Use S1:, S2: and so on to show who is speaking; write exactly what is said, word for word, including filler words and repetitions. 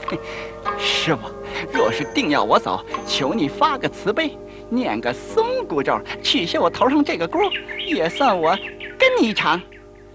S1: 师傅，若是定要我走，求你发个慈悲，念个松骨咒，取下我头上这个箍，也算我跟你一场。